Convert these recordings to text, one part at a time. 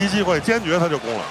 机会坚决他就攻了。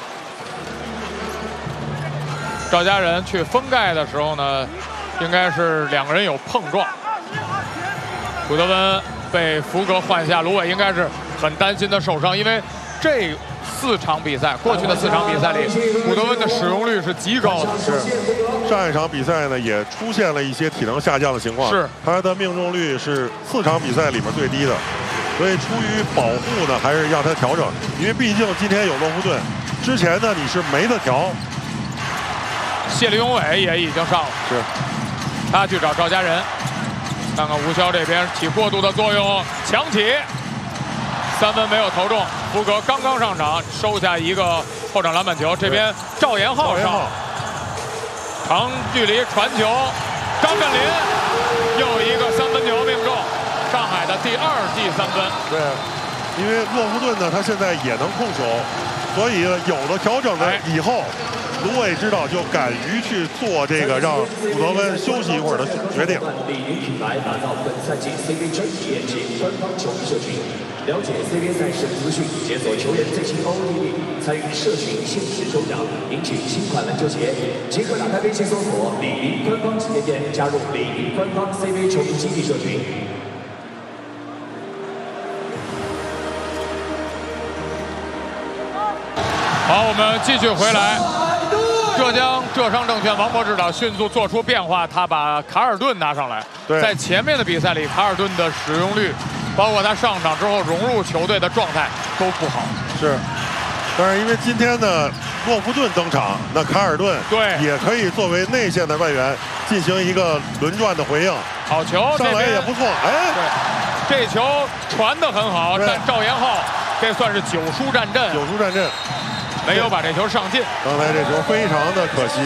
赵家人去封盖的时候呢，应该是两个人有碰撞。古德温被福格换下，芦苇应该是很担心他受伤，因为这4场比赛，过去的4场比赛里，古德温的使用率是极高的。 是，上一场比赛呢也出现了一些体能下降的情况， 是他的命中率是4场比赛里面最低的，所以出于保护呢，还是让他调整，因为毕竟今天有洛夫顿，之前呢你是没得调。 谢立永伟也已经上了， 是， 他去找赵家人，看看吴骁这边起过度的作用，强起，3分没有投中。福格刚刚上场，收下一个后场篮板球。这边赵延浩上，长距离传球，张镇麟又一个3分球命中，上海的第2记3分。 对，因为洛夫顿呢，他现在也能控球，所以有了调整的以后。芦苇指导就敢于去做这个让古德温休息一会儿的决定。 李宁品牌打造本赛季 CBA 专题链接官方球迷社群，了解 CBA 赛事资讯，解锁球员最新 OOTD， 参与社群限时抽奖，赢取新款篮球鞋。即刻打开微信搜索李宁官方旗舰店，加入李宁官方 CBA 球迷基地社群。 好，我们继续回来。浙江浙商证券王博指导迅速做出变化，他把卡尔顿拿上来。在前面的比赛里，卡尔顿的使用率，包括他上场之后融入球队的状态都不好。 是，但是因为今天呢，洛夫顿登场，那卡尔顿也可以作为内线的外援进行一个轮转的回应。 好球， 上来也不错。哎， 对，这球传得很好，但赵延浩这算是9输战阵。 9输战阵。 没有把这球上进， 刚才这球非常的可惜。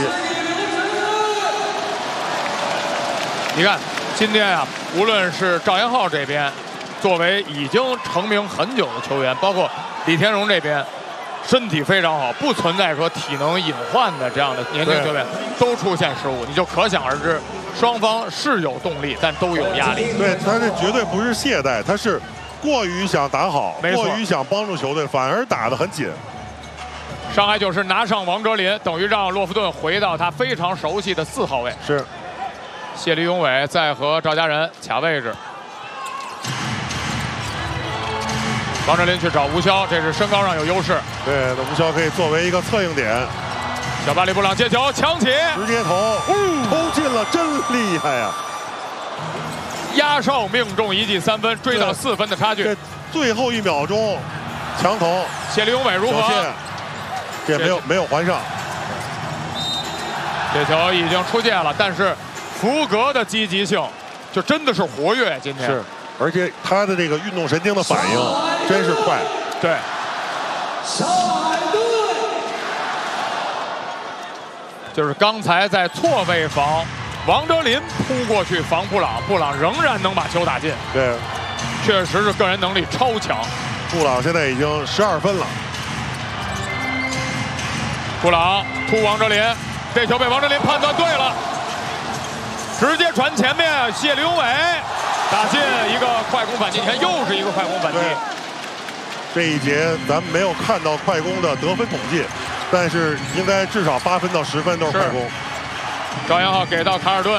你看，今天啊，无论是赵延浩这边，作为已经成名很久的球员，包括李天荣这边，身体非常好，不存在说体能隐患的这样的年轻球员，都出现失误，你就可想而知，双方是有动力，但都有压力。 对，他这绝对不是懈怠，他是过于想打好，过于想帮助球队，反而打得很紧。 上海90拿上王哲林，等于让洛夫顿回到他非常熟悉的4号位。 是， 谢立永伟在和赵家人卡位置。王哲林去找吴骁，这是身高上有优势。 对，那吴骁可以作为一个策应点。 小巴里布朗接球，抢起， 直接投，投进了，真厉害呀！ 压哨命中1记3分，追到4分的差距。 这最后1秒钟，强投。 谢立永伟如何？ 这没有还上， 这球已经出界了，但是福格的积极性就真的是活跃。今天是，而且他的这个运动神经的反应真是快。 对，就是刚才在错位防，王哲林扑过去防布朗，布朗仍然能把球打进。 对， 确实是个人能力超强。 布朗现在已经12分了。 布朗突王哲林，这球被王哲林判断对了，直接传前面，谢立永伟打进一个快攻反击，你看又是一个快攻反击。 这一节咱们没有看到快攻的得分统计，但是应该至少8分到10分都是快攻。 赵延浩给到卡尔顿，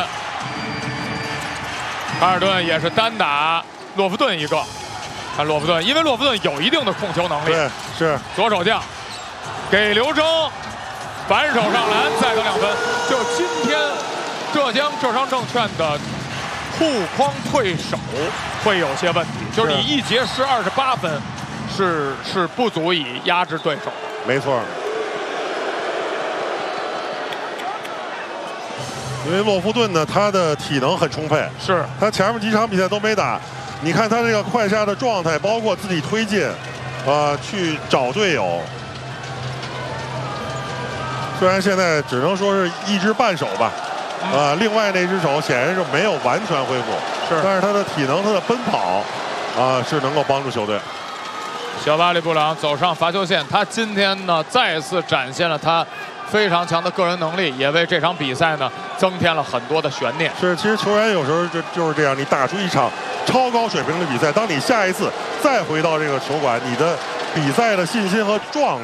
卡尔顿也是单打洛夫顿一个，看洛夫顿，因为洛夫顿有一定的控球能力。 对，是左手将给刘铮。反手上篮，再得2分。就今天，浙江浙商证券的护框退守会有些问题，就是你一节失28分，是不足以压制对手。 没错。因为洛夫顿呢，他的体能很充沛， 是他前面几场比赛都没打。你看他这个快杀的状态，包括自己推进，去找队友。虽然现在只能说是一只半手吧，另外那只手显然是没有完全恢复，但是他的体能、他的奔跑，是能够帮助球队。 小巴里布朗走上罚球线，他今天呢再次展现了他非常强的个人能力，也为这场比赛呢增添了很多的悬念。 是，其实球员有时候就是这样，你打出一场超高水平的比赛，当你下一次再回到这个球馆，你的比赛的信心和状态。